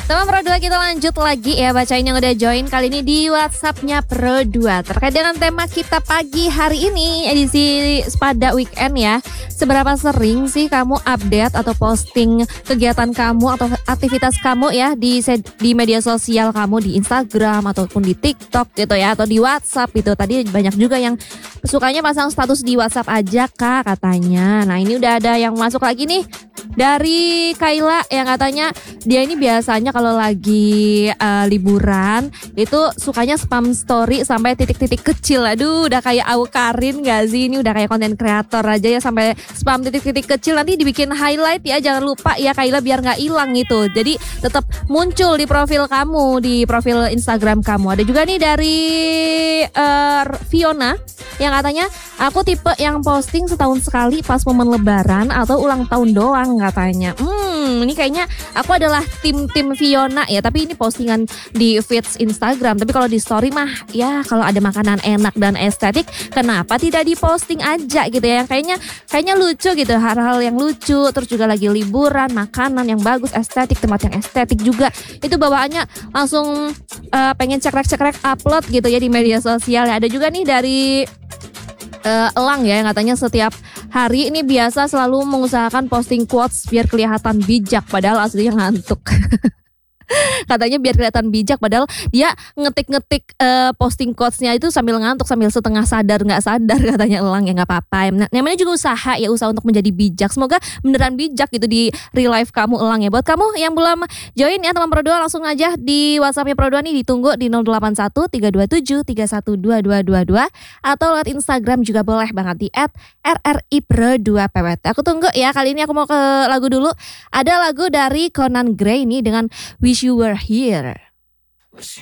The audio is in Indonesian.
Teman Pro 2 kita lanjut lagi ya bacain yang udah join kali ini di WhatsApp-nya Pro 2. Terkait dengan tema kita pagi hari ini edisi pada weekend ya. Seberapa sering sih kamu update atau posting kegiatan kamu atau aktivitas kamu ya di media sosial kamu di Instagram ataupun di TikTok gitu ya atau di WhatsApp gitu. Tadi banyak juga yang sukanya pasang status di WhatsApp aja Kak katanya. Nah ini udah ada yang masuk lagi nih dari Kayla yang katanya dia ini biasanya kalau lagi liburan itu sukanya spam story sampai titik-titik kecil. Aduh udah kayak Awkarin gak sih? Ini udah kayak konten kreator aja ya sampai spam titik-titik kecil. Nanti dibikin highlight ya, jangan lupa ya Kayla biar gak hilang gitu. Jadi tetap muncul di profil kamu, di profil Instagram kamu. Ada juga nih dari Fiona yang katanya aku tipe yang posting setahun sekali pas momen lebaran atau ulang tahun doang katanya. Ini kayaknya aku adalah tim Fiona ya, tapi ini postingan di feeds Instagram. Tapi kalau di story mah ya kalau ada makanan enak dan estetik kenapa tidak diposting aja gitu ya. Kayaknya lucu gitu, hal-hal yang lucu, terus juga lagi liburan, makanan yang bagus, estetik, tempat yang estetik juga. Itu bawaannya langsung pengen cekrek-cekrek upload gitu ya di media sosial. Ada juga nih dari Elang ya yang katanya setiap hari ini biasa selalu mengusahakan posting quotes biar kelihatan bijak padahal aslinya ngantuk. Katanya biar kelihatan bijak padahal dia ngetik-ngetik posting quotesnya itu sambil ngantuk, sambil setengah sadar nggak sadar katanya Elang. Ya nggak apa-apa, namanya juga usaha ya, usaha untuk menjadi bijak. Semoga beneran bijak gitu di real life kamu Elang ya. Buat kamu yang belum join ya teman Pro 2 langsung aja di WhatsApp-nya Pro 2 nih ditunggu di 081 327 312222 atau lewat Instagram juga boleh banget di @RRI_Pro2PWT. Aku tunggu ya. Kali ini aku mau ke lagu dulu. Ada lagu dari Conan Gray nih dengan Wish You Were Here.